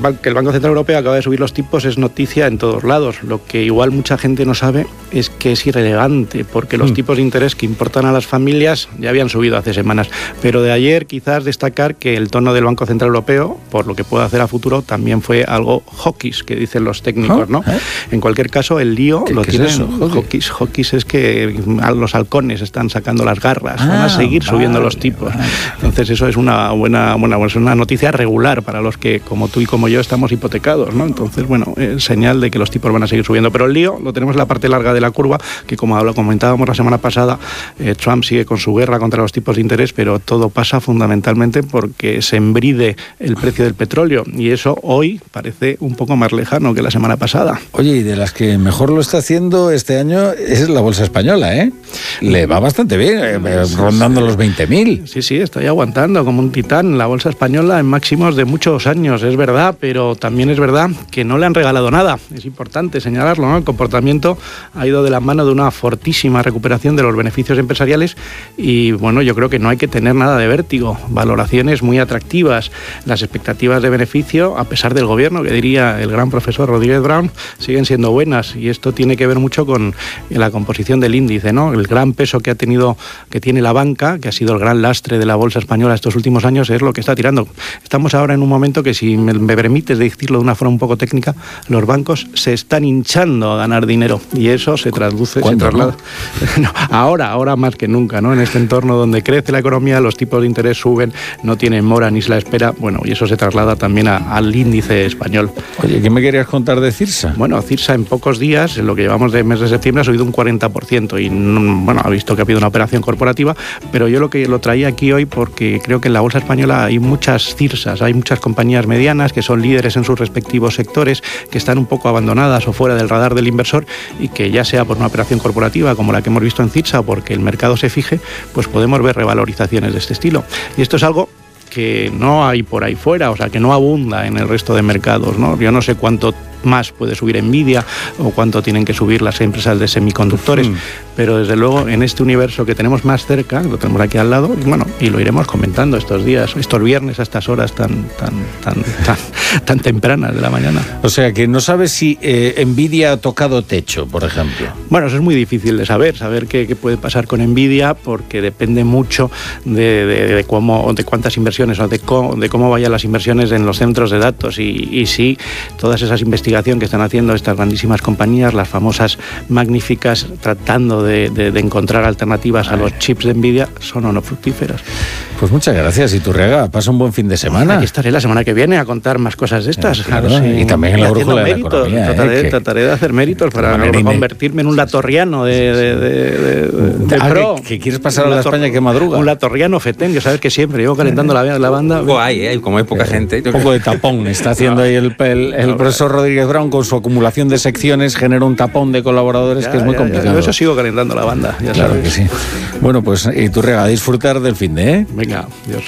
que el Banco Central Europeo acaba de subir los tipos es noticia en todos lados. Lo que igual mucha gente no sabe es que es irrelevante, porque los tipos de interés que importan a las familias ya habían subido hace semanas. Pero de ayer quizás destacar que el tono del Banco Central Europeo, por lo que puede hacer a futuro, también fue algo hawkish, que dicen los técnicos, ¿no? En cualquier caso, el lío lo tienen. Hawkish es que los halcones están sacando las garras, van a seguir subiendo los tipos. Entonces eso es una noticia regular para los que, como tú y como yo, estamos hipotecados, ¿no? Entonces, bueno, es señal de que los tipos van a seguir subiendo. Pero el lío lo tenemos en la parte larga de la curva, que como lo comentábamos la semana pasada, Trump sigue con su guerra contra los tipos de interés, pero todo pasa fundamentalmente porque se embride el precio del petróleo, y eso hoy parece un poco más lejano que la semana pasada. Oye, y de las que mejor lo está haciendo este año es la bolsa española, ¿eh? Le va bastante bien, rondando los 20.000. Sí, estoy aguantando como un titán la bolsa española en máximos de muchos años, es verdad, pero también es verdad que no le han regalado nada. Es importante señalarlo, ¿no? El comportamiento ha ido de la mano de una fortísima recuperación de los beneficios empresariales y, bueno, yo creo que no hay que tener nada de vértigo. Valoraciones muy atractivas. Las expectativas de beneficio, a pesar del gobierno, que diría el gran profesor Rodríguez Brown, siguen siendo buenas, y esto tiene que ver mucho con la composición del índice, ¿no? El gran peso que tiene la banca, que ha sido el gran lastre de la bolsa española estos últimos años, es lo que está tirando. Estamos ahora en un momento que, si me permites decirlo de una forma un poco técnica, los bancos se están hinchando a ganar dinero, y eso se traslada. No, ahora más que nunca, ¿no? En este entorno donde crece la economía, los tipos de interés suben, no tienen mora ni se la espera, bueno, y eso se traslada también al índice español. Oye, ¿qué me querías contar de Cirsa? Bueno, Cirsa en pocos días, en lo que llevamos de mes de septiembre, ha subido un 40%, y bueno, ha visto que ha habido una operación corporativa, pero yo lo traía aquí hoy porque creo que en la bolsa española hay muchas Cirsas, hay muchas compañías medianas que son líderes en sus respectivos sectores, que están un poco abandonadas o fuera del radar del inversor, y que, ya sea por una operación corporativa como la que hemos visto en Cirsa o porque el mercado se fije, pues podemos ver revalorizaciones de este estilo. Y esto es algo que no hay por ahí fuera, o sea, que no abunda en el resto de mercados, ¿no? Yo no sé cuánto más puede subir Nvidia o cuánto tienen que subir las empresas de semiconductores, pero desde luego en este universo que tenemos más cerca, lo tenemos aquí al lado, y bueno, y lo iremos comentando estos días, estos viernes a estas horas tan tempranas de la mañana. O sea, que no sabes si Nvidia ha tocado techo, por ejemplo. Bueno, eso es muy difícil de saber qué puede pasar con Nvidia, porque depende mucho de cuántas inversiones o de cómo vayan las inversiones en los centros de datos, y si todas esas investigaciones que están haciendo estas grandísimas compañías, las famosas magníficas, tratando de encontrar alternativas a los chips de Nvidia, son o no fructíferas. Pues muchas gracias, Iturriaga. Pasa un buen fin de semana. Aquí estaré la semana que viene a contar más cosas de estas. Claro, sí. Y también en la brújula de la economía. Trataré de hacer méritos para convertirme en un latorriano de pro. Que quieres pasar a la España que madruga. Un latorriano fetén, que sabes que siempre llevo calentando la banda. Como hay poca gente. Un poco de tapón está haciendo ahí el profesor Rodríguez Brown, con su acumulación de secciones, genera un tapón de colaboradores que es muy complicado. Por eso sigo calentando la banda, ya claro sabes. Que sí. Bueno, pues Iturriaga, a disfrutar del fin de, ¿eh? Venga, Dios.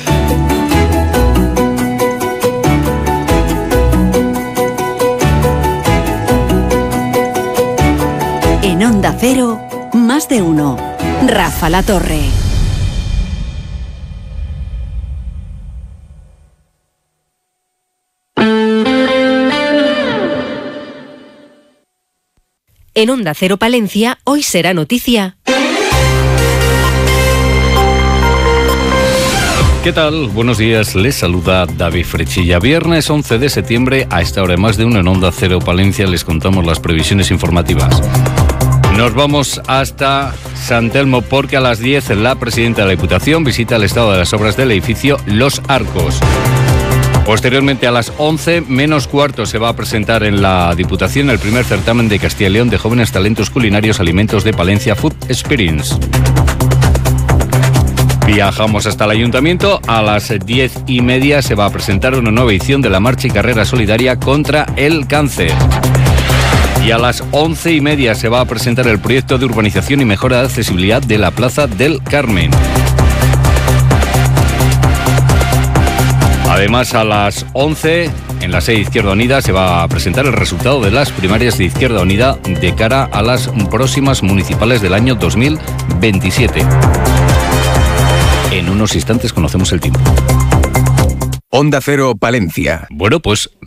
En Onda Cero, más de uno. Rafa La Torre. En Onda Cero Palencia, hoy será noticia. ¿Qué tal? Buenos días, les saluda David Frechilla. Viernes 11 de septiembre, a esta hora de más de uno en Onda Cero Palencia, les contamos las previsiones informativas. Nos vamos hasta San Telmo porque a las 10 la presidenta de la Diputación visita el estado de las obras del edificio Los Arcos. Posteriormente, a las 11 menos cuarto, se va a presentar en la Diputación el primer certamen de Castilla y León de jóvenes talentos culinarios alimentos de Palencia Food Experience. Viajamos hasta el Ayuntamiento. A las 10:30 se va a presentar una nueva edición de la marcha y carrera solidaria contra el cáncer. Y a las 11:30 se va a presentar el proyecto de urbanización y mejora de accesibilidad de la Plaza del Carmen. Además, a las 11, en la sede de Izquierda Unida, se va a presentar el resultado de las primarias de Izquierda Unida de cara a las próximas municipales del año 2027. En unos instantes conocemos el tiempo. Onda Cero Palencia. Bueno, pues